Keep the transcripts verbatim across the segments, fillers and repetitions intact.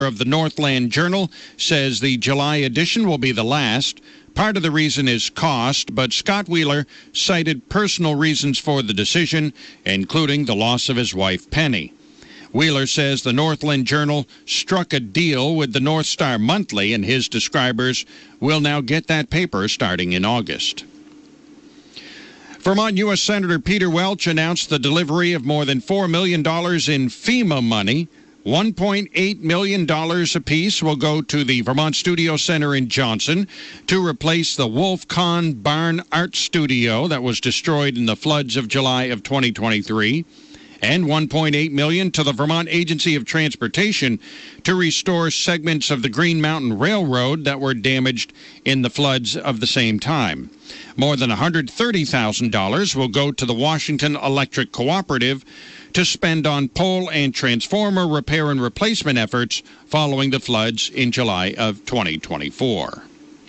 of the Northland Journal says the July edition will be the last. Part of the reason is cost, but Scott Wheeler cited personal reasons for the decision, including the loss of his wife, Penny. Wheeler says the Northland Journal struck a deal with the North Star Monthly, and his subscribers will now get that paper starting in August. Vermont U S Senator Peter Welch announced the delivery of more than four million dollars in FEMA money. one point eight million dollars apiece will go to the Vermont Studio Center in Johnson to replace the Wolf Kahn Barn Art Studio that was destroyed in the floods of July of twenty twenty-three. And one point eight million dollars to the Vermont Agency of Transportation to restore segments of the Green Mountain Railroad that were damaged in the floods of the same time. More than one hundred thirty thousand dollars will go to the Washington Electric Cooperative to spend on pole and transformer repair and replacement efforts following the floods in July of twenty twenty-four.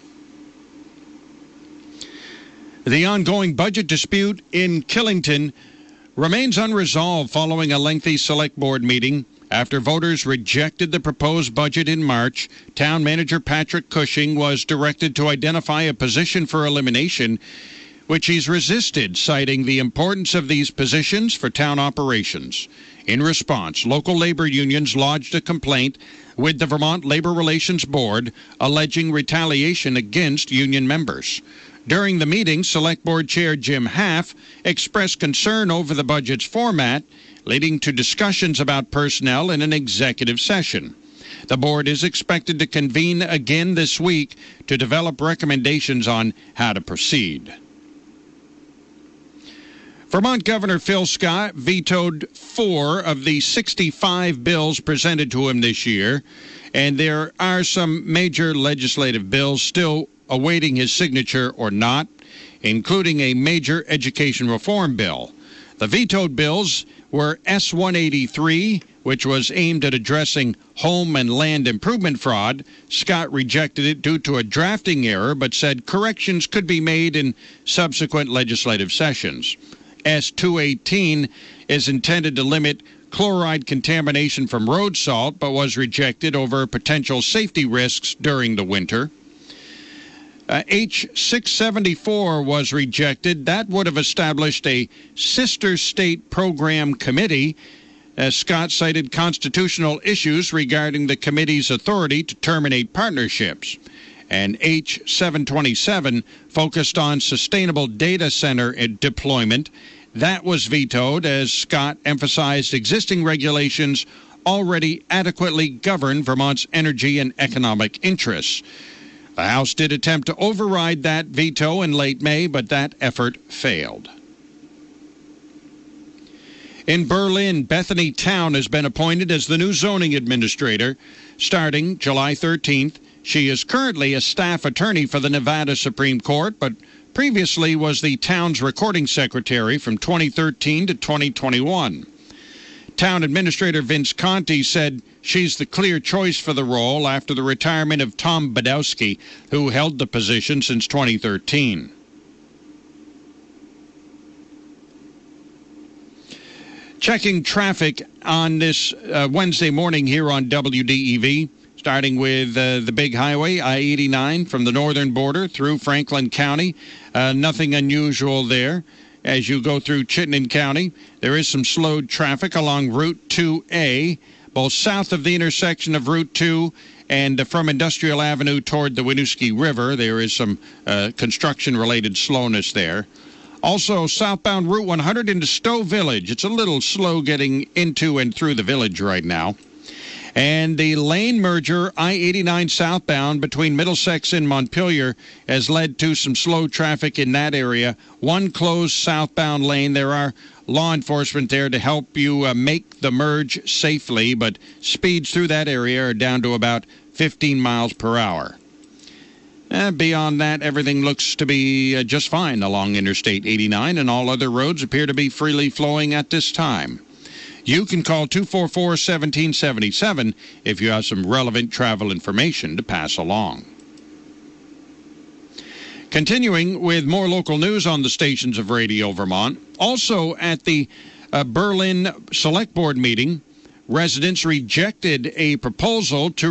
The ongoing budget dispute in Killington remains unresolved following a lengthy select board meeting. After voters rejected the proposed budget in March, Town Manager Patrick Cushing was directed to identify a position for elimination, which he's resisted, citing the importance of these positions for town operations. In response, local labor unions lodged a complaint with the Vermont Labor Relations Board alleging retaliation against union members. During the meeting, Select Board Chair Jim Half expressed concern over the budget's format, leading to discussions about personnel in an executive session. The board is expected to convene again this week to develop recommendations on how to proceed. Vermont Governor Phil Scott vetoed four of the sixty-five bills presented to him this year, and there are some major legislative bills still awaiting his signature or not, including a major education reform bill. The vetoed bills were S one eighty-three, which was aimed at addressing home and land improvement fraud. Scott rejected it due to a drafting error, but said corrections could be made in subsequent legislative sessions. S two eighteen is intended to limit chloride contamination from road salt, but was rejected over potential safety risks during the winter. Uh, H six seventy-four was rejected. That would have established a sister state program committee. As Scott cited constitutional issues regarding the committee's authority to terminate partnerships. And H seven twenty-seven focused on sustainable data center deployment. That was vetoed as Scott emphasized existing regulations already adequately govern Vermont's energy and economic interests. The House did attempt to override that veto in late May, but that effort failed. In Berlin, Bethany Town has been appointed as the new zoning administrator starting July thirteenth. She is currently a staff attorney for the Nevada Supreme Court, but previously was the town's recording secretary from twenty thirteen to twenty twenty-one. Town Administrator Vince Conti said she's the clear choice for the role after the retirement of Tom Badowski, who held the position since twenty thirteen. Checking traffic on this uh, Wednesday morning here on W D E V, starting with uh, the big highway, I eighty-nine, from the northern border through Franklin County. Uh, nothing unusual there. As you go through Chittenden County, there is some slowed traffic along Route two A, both south of the intersection of Route two and from Industrial Avenue toward the Winooski River. There is some uh, construction-related slowness there. Also, southbound Route one hundred into Stowe Village. It's a little slow getting into and through the village right now. And the lane merger, I eighty-nine southbound between Middlesex and Montpelier, has led to some slow traffic in that area. One closed southbound lane. There are law enforcement there to help you uh, make the merge safely, but speeds through that area are down to about fifteen miles per hour. Uh, beyond that, everything looks to be uh, just fine along Interstate eighty-nine, and all other roads appear to be freely flowing at this time. You can call two four four, one seven seven seven if you have some relevant travel information to pass along. Continuing with more local news on the stations of Radio Vermont, also at the uh, Berlin Select Board meeting, residents rejected a proposal to